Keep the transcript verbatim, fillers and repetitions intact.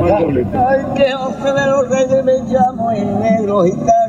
Ay, que José de los Reyes me llamo el negro gitano.